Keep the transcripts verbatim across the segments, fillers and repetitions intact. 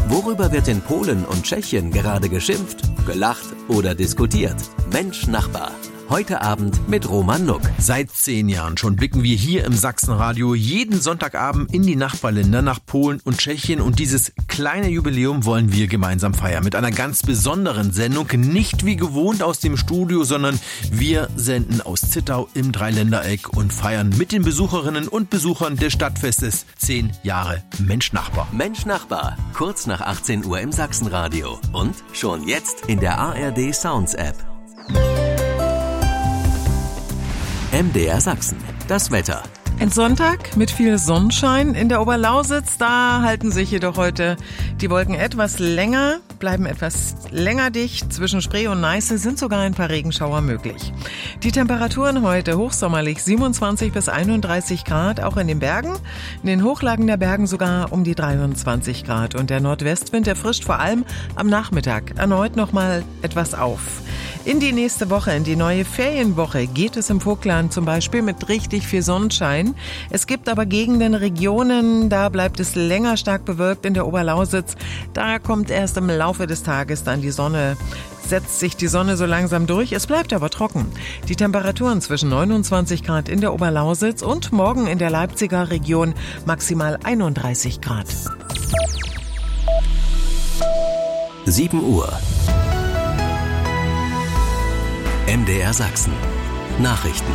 Worüber wird in Polen und Tschechien gerade geschimpft, gelacht oder diskutiert? Mensch Nachbar. Heute Abend mit Roman Nuck. Seit zehn Jahren schon blicken wir hier im Sachsenradio jeden Sonntagabend in die Nachbarländer nach Polen und Tschechien und dieses kleine Jubiläum wollen wir gemeinsam feiern mit einer ganz besonderen Sendung, nicht wie gewohnt aus dem Studio, sondern wir senden aus Zittau im Dreiländereck und feiern mit den Besucherinnen und Besuchern des Stadtfestes zehn Jahre Mensch Nachbar. Mensch Nachbar, kurz nach achtzehn Uhr im Sachsenradio und schon jetzt in der A R D Sounds App. M D R Sachsen, das Wetter. Ein Sonntag mit viel Sonnenschein in der Oberlausitz. Da halten sich jedoch heute die Wolken etwas länger, bleiben etwas länger dicht. Zwischen Spree und Neiße sind sogar ein paar Regenschauer möglich. Die Temperaturen heute hochsommerlich siebenundzwanzig bis einunddreißig Grad, auch in den Bergen. In den Hochlagen der Bergen sogar um die dreiundzwanzig Grad. Und der Nordwestwind, der frischt vor allem am Nachmittag erneut nochmal etwas auf. In die nächste Woche, in die neue Ferienwoche, geht es im Vogtland zum Beispiel mit richtig viel Sonnenschein. Es gibt aber Gegenden, Regionen, da bleibt es länger stark bewölkt in der Oberlausitz. Da kommt erst im Laufe des Tages dann die Sonne, setzt sich die Sonne so langsam durch. Es bleibt aber trocken. Die Temperaturen zwischen neunundzwanzig Grad in der Oberlausitz und morgen in der Leipziger Region maximal einunddreißig Grad. sieben Uhr. M D R Sachsen. Nachrichten.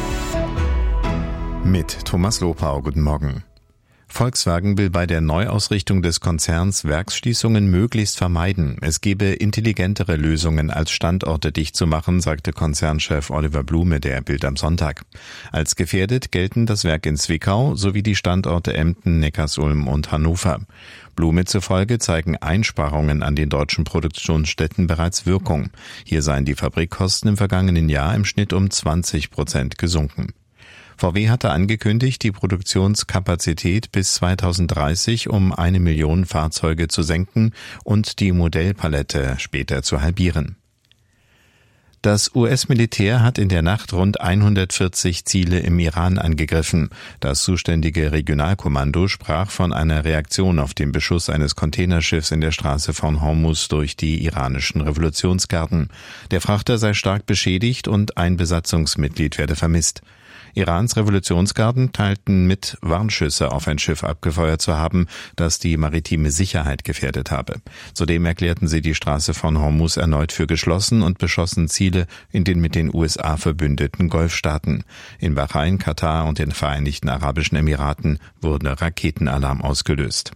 Mit Thomas Lopau, guten Morgen. Volkswagen will bei der Neuausrichtung des Konzerns Werksschließungen möglichst vermeiden. Es gebe intelligentere Lösungen, als Standorte dicht zu machen, sagte Konzernchef Oliver Blume der Bild am Sonntag. Als gefährdet gelten das Werk in Zwickau sowie die Standorte Emden, Neckarsulm und Hannover. Blume zufolge zeigen Einsparungen an den deutschen Produktionsstätten bereits Wirkung. Hier seien die Fabrikkosten im vergangenen Jahr im Schnitt um zwanzig Prozent gesunken. V W hatte angekündigt, die Produktionskapazität bis zweitausenddreißig um eine Million Fahrzeuge zu senken und die Modellpalette später zu halbieren. Das U S-Militär hat in der Nacht rund hundertvierzig Ziele im Iran angegriffen. Das zuständige Regionalkommando sprach von einer Reaktion auf den Beschuss eines Containerschiffs in der Straße von Hormuz durch die iranischen Revolutionsgarden. Der Frachter sei stark beschädigt und ein Besatzungsmitglied werde vermisst. Irans Revolutionsgarden teilten mit, Warnschüsse auf ein Schiff abgefeuert zu haben, das die maritime Sicherheit gefährdet habe. Zudem erklärten sie die Straße von Hormuz erneut für geschlossen und beschossen Ziele in den mit den U S A verbündeten Golfstaaten. In Bahrain, Katar und den Vereinigten Arabischen Emiraten wurde Raketenalarm ausgelöst.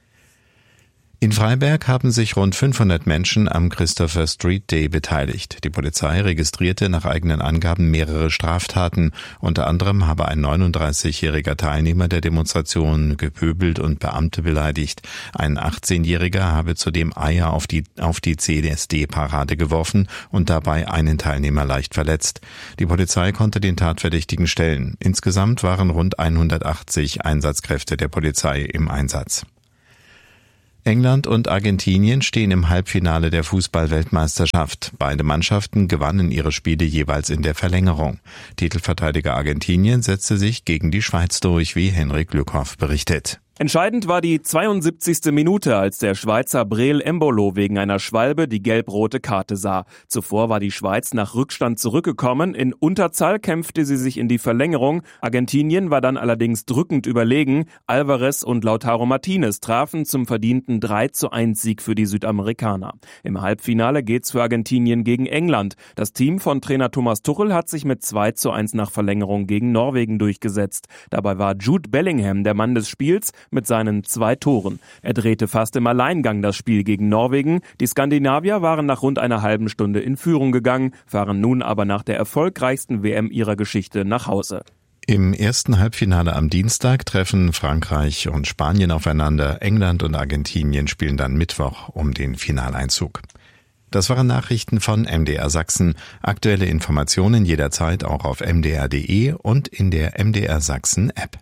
In Freiberg haben sich rund fünfhundert Menschen am Christopher Street Day beteiligt. Die Polizei registrierte nach eigenen Angaben mehrere Straftaten. Unter anderem habe ein neununddreißigjähriger Teilnehmer der Demonstration gepöbelt und Beamte beleidigt. Ein achtzehnjähriger habe zudem Eier auf die, auf die C S D-Parade geworfen und dabei einen Teilnehmer leicht verletzt. Die Polizei konnte den Tatverdächtigen stellen. Insgesamt waren rund hundertachtzig Einsatzkräfte der Polizei im Einsatz. England und Argentinien stehen im Halbfinale der Fußball-Weltmeisterschaft. Beide Mannschaften gewannen ihre Spiele jeweils in der Verlängerung. Titelverteidiger Argentinien setzte sich gegen die Schweiz durch, wie Henrik Lückhoff berichtet. Entscheidend war die zweiundsiebzigste Minute, als der Schweizer Breel Embolo wegen einer Schwalbe die gelb-rote Karte sah. Zuvor war die Schweiz nach Rückstand zurückgekommen. In Unterzahl kämpfte sie sich in die Verlängerung. Argentinien war dann allerdings drückend überlegen. Alvarez und Lautaro Martinez trafen zum verdienten drei zu eins Sieg für die Südamerikaner. Im Halbfinale geht's für Argentinien gegen England. Das Team von Trainer Thomas Tuchel hat sich mit zwei zu eins nach Verlängerung gegen Norwegen durchgesetzt. Dabei war Jude Bellingham der Mann des Spiels mit seinen zwei Toren. Er drehte fast im Alleingang das Spiel gegen Norwegen. Die Skandinavier waren nach rund einer halben Stunde in Führung gegangen, fahren nun aber nach der erfolgreichsten W M ihrer Geschichte nach Hause. Im ersten Halbfinale am Dienstag treffen Frankreich und Spanien aufeinander. England und Argentinien spielen dann Mittwoch um den Finaleinzug. Das waren Nachrichten von M D R Sachsen. Aktuelle Informationen jederzeit auch auf m d r punkt d e und in der M D R Sachsen App.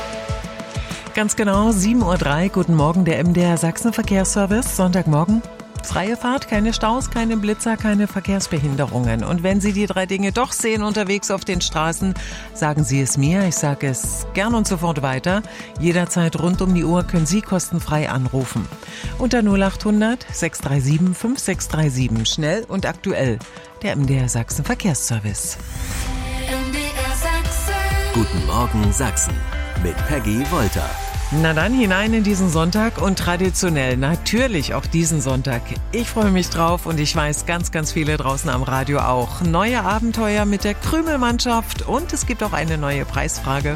Ganz genau, sieben Uhr drei. Guten Morgen, der M D R Sachsen Verkehrsservice. Sonntagmorgen. Freie Fahrt, keine Staus, keine Blitzer, keine Verkehrsbehinderungen. Und wenn Sie die drei Dinge doch sehen unterwegs auf den Straßen, sagen Sie es mir. Ich sage es gern und sofort weiter. Jederzeit rund um die Uhr können Sie kostenfrei anrufen. Unter null acht hundert sechs drei sieben fünf sechs drei sieben. Schnell und aktuell. Der M D R Sachsen Verkehrsservice. M D R Sachsen. Guten Morgen Sachsen mit Peggy Wolter. Na dann hinein in diesen Sonntag und traditionell natürlich auch diesen Sonntag. Ich freue mich drauf und ich weiß, ganz, ganz viele draußen am Radio auch. Neue Abenteuer mit der Krümelmannschaft und es gibt auch eine neue Preisfrage.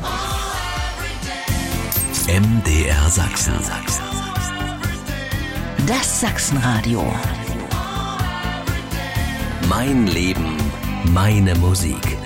M D R Sachsen. Das Sachsenradio. Mein Leben, meine Musik.